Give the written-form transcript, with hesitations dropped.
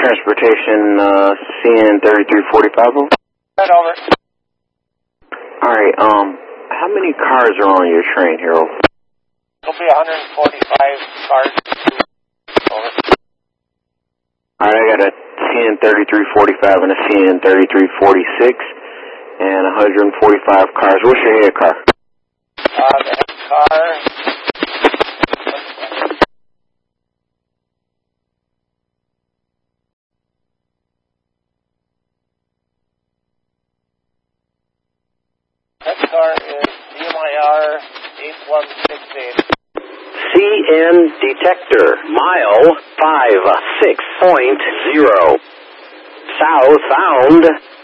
Transportation, CN 3345. Right over. Alright, how many cars are on your train here? It'll be 145 cars. Over. Alright, I got a CN 3345 and a CN 3346 and 145 cars. What's your head car? The head car. Head car is DMIR 8168. CN detector, mile 56.0. Southbound